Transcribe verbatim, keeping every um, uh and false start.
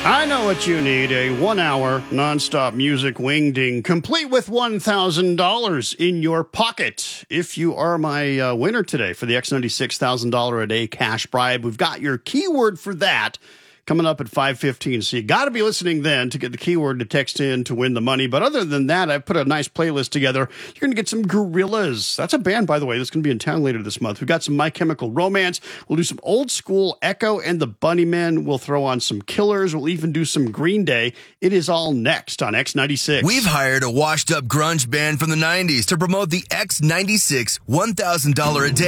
I know what you need, a one-hour nonstop music wingding, complete with one thousand dollars in your pocket. If you are my uh, winner today for the X ninety-six one thousand dollars a day cash bribe, we've got your keyword for that coming up at five fifteen. So you got to be listening then to get the keyword to text in to win the money. But other than that, I've put a nice playlist together. You're going to get some Gorillaz. That's a band, by the way, that's going to be in town later this month. We've got some My Chemical Romance. We'll do some old school Echo and the Bunnymen. We'll throw on some Killers. We'll even do some Green Day. It is all next on X ninety-six. We've hired a washed-up grunge band from the nineties to promote the X ninety-six one thousand dollars a day